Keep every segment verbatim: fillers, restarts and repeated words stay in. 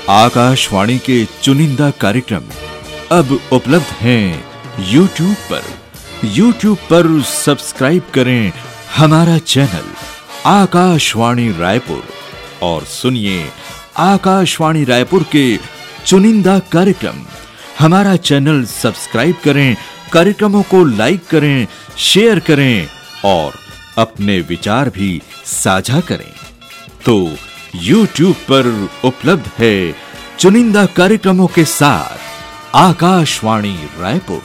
आकाशवाणी के चुनिंदा कार्यक्रम अब उपलब्ध हैं यूट्यूब पर। यूट्यूब पर सब्सक्राइब करें हमारा चैनल आकाशवाणी रायपुर और सुनिए आकाशवाणी रायपुर के चुनिंदा कार्यक्रम। हमारा चैनल सब्सक्राइब करें, कार्यक्रमों को लाइक करें, शेयर करें और अपने विचार भी साझा करें। तो यूट्यूब पर उपलब्ध है चुनिंदा कार्यक्रमों के साथ आकाशवाणी रायपुर।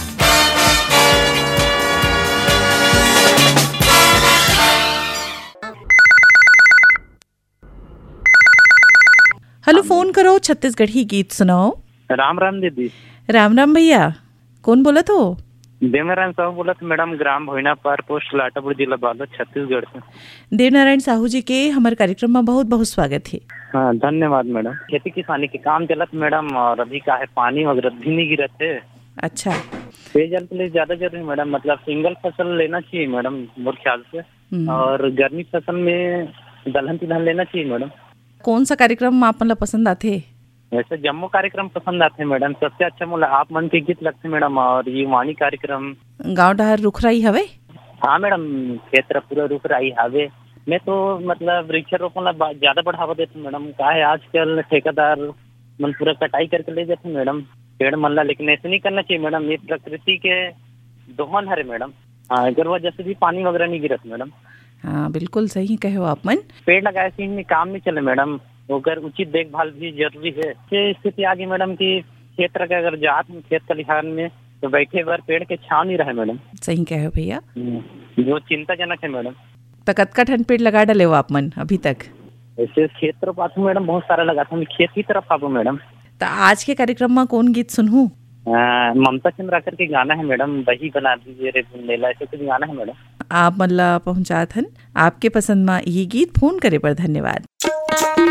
हेलो, फोन करो, छत्तीसगढ़ी गीत सुनाओ। राम राम दीदी। राम राम भैया, कौन बोला तो? देवनारायण साहू बोला था मैडम, ग्राम भोइना पार, पोस्ट लाटापुर, जिला बालोद, छत्तीसगढ़ से। देवनारायण साहू जी के हमारे कार्यक्रम में बहुत बहुत स्वागत है। हाँ, धन्यवाद मैडम। खेती किसानी के काम चलत मैडम, और अभी का है पानी वगैरह भी नहीं गिरत है। अच्छा, पेयजल के लिए ज्यादा जरूरी मैडम, मतलब सिंगल फसल लेना चाहिए मैडम मेरे ख्याल से, और गर्मी फसल में दलहन तिलहन लेना चाहिए मैडम। कौन सा कार्यक्रम आप मतलब पसंद आते? वैसे जम्मू कार्यक्रम पसंद आते हैं मैडम, सबसे अच्छा मतलब आप मन के गीत लगते मैडम, और ये वाणी कार्यक्रम। गाँव डहर रुख रही हवे? हाँ मैडम, क्षेत्र पूरा रुख रही हवे। मैं तो मतलब वृक्षारोपण ज्यादा बढ़ावा देते मैडम। क्या है आजकल ठेकेदार मन पूरा कटाई करके ले जाते मैडम पेड़ मल्ला, लेकिन ऐसे नहीं करना चाहिए मैडम। ये प्रकृति के दोहन है मैडम। हाँ, अगर वजह से भी पानी वगैरह नहीं गिरत मैडम। हाँ, बिल्कुल सही कहो आप मन। पेड़ लगाए से ही काम नहीं चले मैडम, अगर उचित देखभाल भी जरूरी है। ये स्थिति आ गई मैडम की क्षेत्र का अगर जात में खेत खलिहान में तो बैठे बार पेड़ के छाव नहीं रहे मैडम। सही कहो भैया, जो चिंताजनक है मैडम। तो कतका ठन पेड़ लगा डाले हो आप मन अभी तक? ऐसे खेत तरफ आते मैडम, बहुत सारा लगाता हूँ खेत की तरफ आबो मैडम। तो आज के कार्यक्रम में कौन गीत सुनूं? ममता चंद्राकर के गाना है मैडम, वही बना दीजिए रे बुंदेला, ऐसे कुछ गाना है मैडम। आप मतलब पहुंचात हन आपके पसंद में ये गीत। फोन करे पर धन्यवाद।